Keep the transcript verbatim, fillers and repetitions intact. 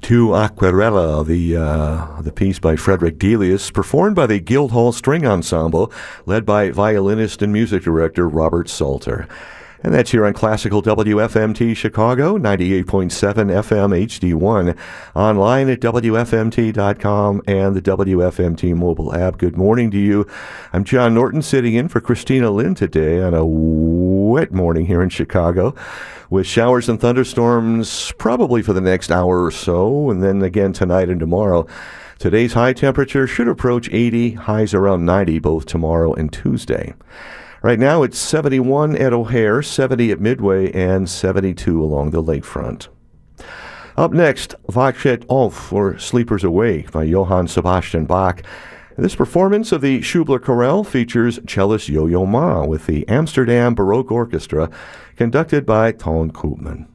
To Aquarella, the uh, the piece by Frederick Delius, performed by the Guildhall String Ensemble, led by violinist and music director Robert Salter. And that's here on Classical W F M T Chicago, ninety-eight point seven F M H D one, online at W F M T dot com and the W F M T mobile app. Good morning to you. I'm John Norton, sitting in for Christina Lynn today on a wet morning here in Chicago, with showers and thunderstorms probably for the next hour or so, and then again tonight and tomorrow. Today's high temperature should approach eighty, highs around ninety both tomorrow and Tuesday. Right now it's seventy-one at O'Hare, seventy at Midway, and seventy-two along the lakefront. Up next, Wachet auf, or Sleepers Awake, by Johann Sebastian Bach. This performance of the Schubler Chorale features cellist Yo-Yo Ma with the Amsterdam Baroque Orchestra, conducted by Ton Koopman.